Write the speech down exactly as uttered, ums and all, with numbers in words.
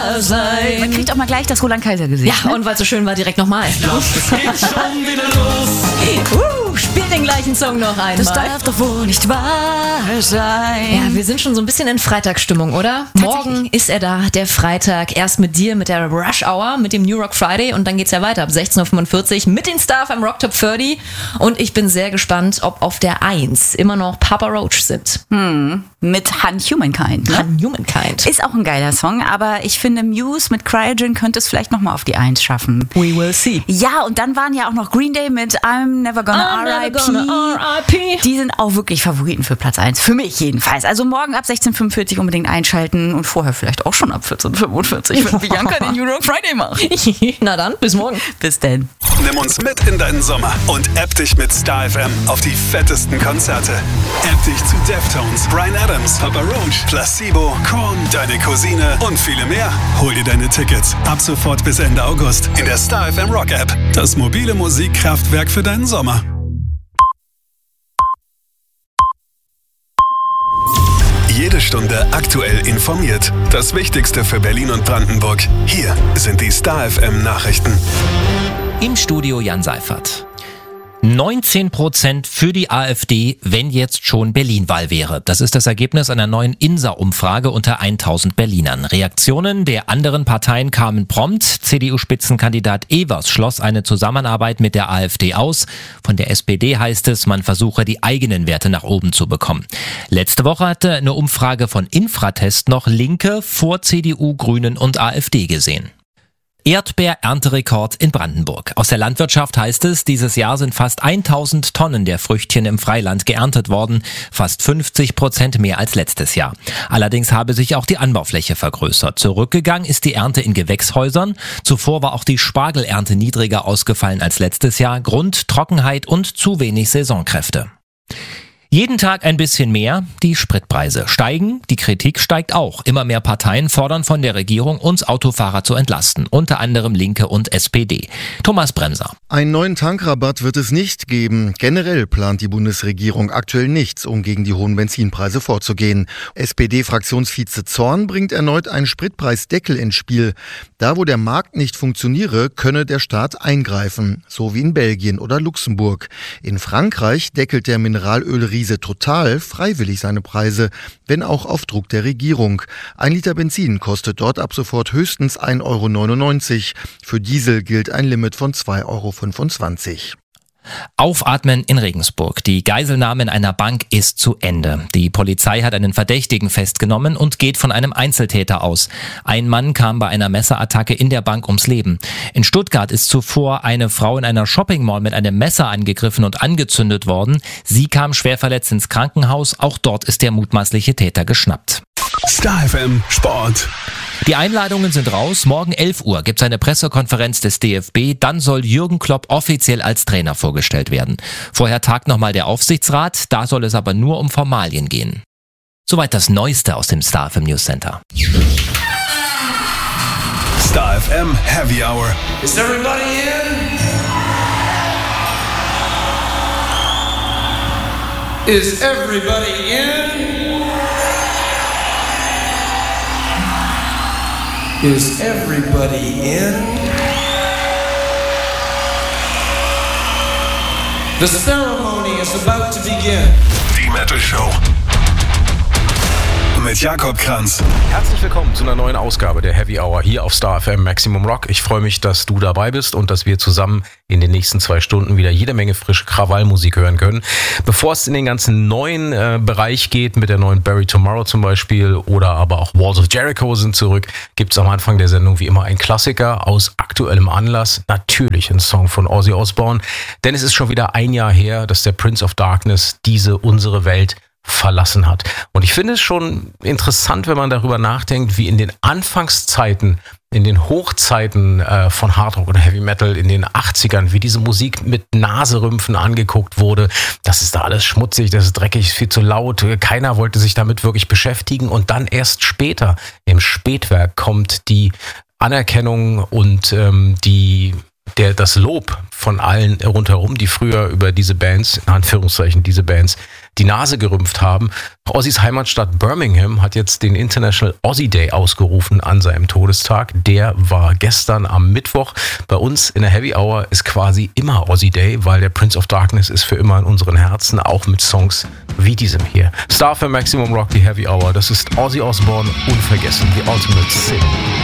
sein. Man kriegt auch mal gleich das Roland Kaiser Gesicht. Ja, ne? und weil es so schön war, direkt nochmal. Es geht schon wieder los. Uh, spiel den gleichen Song noch einmal. Das darf doch wohl nicht wahr sein. Ja, wir sind schon so ein bisschen in Freitagsstimmung, oder? Morgen ist er da, der Freitag. Erst mit dir, mit der Rush Hour, mit dem New Rock Friday und dann geht's ja weiter ab sechzehn Uhr fünfundvierzig mit den Star F M Rock Top dreißig. Und ich bin sehr gespannt, ob auf der eins immer noch Papa Roach sind. Hm, mit Unhumankind. Ne? Unhumankind. Ist auch ein geiler Song, aber ich finde Muse mit Cryogen könnte es vielleicht nochmal auf die eins schaffen. We will see. Ja, und dann waren ja auch noch Green Day mit I'm Never Gonna I'm R I P. never gonna R I P. Die sind auch wirklich Favoriten für Platz eins. Für mich jedenfalls. Also morgen ab sechzehn Uhr fünfundvierzig unbedingt einschalten und vorher vielleicht auch schon ab vierzehn Uhr fünfundvierzig, wenn Bianca den New Rock Friday macht. Na dann, bis morgen. Bis denn. Nimm uns mit in deinen Sommer und app dich mit Star F M auf die fettesten Konzerte. App dich zu Deftones, Bryan Adams, Papa Roach, Placebo, Korn, Deine Cousine und viele mehr. Hol dir deine Tickets ab sofort bis Ende August in der Star F M Rock App. Das mobile Musikkraftwerk für deinen Sommer. Jede Stunde aktuell informiert. Das Wichtigste für Berlin und Brandenburg. Hier sind die Star F M Nachrichten. Im Studio Jan Seifert. neunzehn Prozent für die AfD, wenn jetzt schon Berlin-Wahl wäre. Das ist das Ergebnis einer neuen INSA-Umfrage unter tausend Berlinern. Reaktionen der anderen Parteien kamen prompt. C D U-Spitzenkandidat Evers schloss eine Zusammenarbeit mit der AfD aus. Von der S P D heißt es, man versuche die eigenen Werte nach oben zu bekommen. Letzte Woche hatte eine Umfrage von Infratest noch Linke vor C D U, Grünen und AfD gesehen. Erdbeer-Ernterekord in Brandenburg. Aus der Landwirtschaft heißt es, dieses Jahr sind fast tausend Tonnen der Früchtchen im Freiland geerntet worden, fast fünfzig Prozent mehr als letztes Jahr. Allerdings habe sich auch die Anbaufläche vergrößert. Zurückgegangen ist die Ernte in Gewächshäusern. Zuvor war auch die Spargelernte niedriger ausgefallen als letztes Jahr. Grund Trockenheit und zu wenig Saisonkräfte. Jeden Tag ein bisschen mehr, die Spritpreise steigen, die Kritik steigt auch. Immer mehr Parteien fordern von der Regierung, uns Autofahrer zu entlasten, unter anderem Linke und S P D. Thomas Bremser. Einen neuen Tankrabatt wird es nicht geben. Generell plant die Bundesregierung aktuell nichts, um gegen die hohen Benzinpreise vorzugehen. S P D-Fraktionsvize Zorn bringt erneut einen Spritpreisdeckel ins Spiel. Da, wo der Markt nicht funktioniere, könne der Staat eingreifen, so wie in Belgien oder Luxemburg. In Frankreich deckelt der Mineralölriese Total freiwillig seine Preise, wenn auch auf Druck der Regierung. Ein Liter Benzin kostet dort ab sofort höchstens ein Euro neunundneunzig. Für Diesel gilt ein Limit von zwei Euro fünfundzwanzig. Aufatmen in Regensburg. Die Geiselnahme in einer Bank ist zu Ende. Die Polizei hat einen Verdächtigen festgenommen und geht von einem Einzeltäter aus. Ein Mann kam bei einer Messerattacke in der Bank ums Leben. In Stuttgart ist zuvor eine Frau in einer Shoppingmall mit einem Messer angegriffen und angezündet worden. Sie kam schwer verletzt ins Krankenhaus. Auch dort ist der mutmaßliche Täter geschnappt. Star F M Sport. Die Einladungen sind raus. Morgen elf Uhr gibt es eine Pressekonferenz des D F B. Dann soll Jürgen Klopp offiziell als Trainer vorgestellt werden. Vorher tagt nochmal der Aufsichtsrat. Da soll es aber nur um Formalien gehen. Soweit das Neueste aus dem Star F M News Center. Star F M Heavy Hour. Is everybody in? Is everybody in? Is everybody in? The ceremony is about to begin. Die Metal Show. Mit Jakob Kranz. Herzlich willkommen zu einer neuen Ausgabe der Heavy Hour hier auf Star F M Maximum Rock. Ich freue mich, dass du dabei bist und dass wir zusammen in den nächsten zwei Stunden wieder jede Menge frische Krawallmusik hören können. Bevor es in den ganzen neuen äh, Bereich geht, mit der neuen Bury Tomorrow zum Beispiel oder aber auch Walls of Jericho sind zurück, gibt es am Anfang der Sendung wie immer einen Klassiker aus aktuellem Anlass. Natürlich ein Song von Ozzy Osbourne, denn es ist schon wieder ein Jahr her, dass der Prince of Darkness diese unsere Welt verlassen hat. Und ich finde es schon interessant, wenn man darüber nachdenkt, wie in den Anfangszeiten, in den Hochzeiten äh, von Hardrock oder Heavy Metal in den achtzigern, wie diese Musik mit Naserümpfen angeguckt wurde. Das ist da alles schmutzig, das ist dreckig, viel zu laut. Keiner wollte sich damit wirklich beschäftigen. Und dann erst später, im Spätwerk, kommt die Anerkennung und ähm, die Der, das Lob von allen rundherum, die früher über diese Bands, in Anführungszeichen diese Bands, die Nase gerümpft haben. Ozzys Heimatstadt Birmingham hat jetzt den International Ozzy Day ausgerufen an seinem Todestag. Der war gestern am Mittwoch. Bei uns in der Heavy Hour ist quasi immer Ozzy Day, weil der Prince of Darkness ist für immer in unseren Herzen, auch mit Songs wie diesem hier. Star F M Maximum Rock, die Heavy Hour. Das ist Ozzy Osbourne, unvergessen, The Ultimate Sin.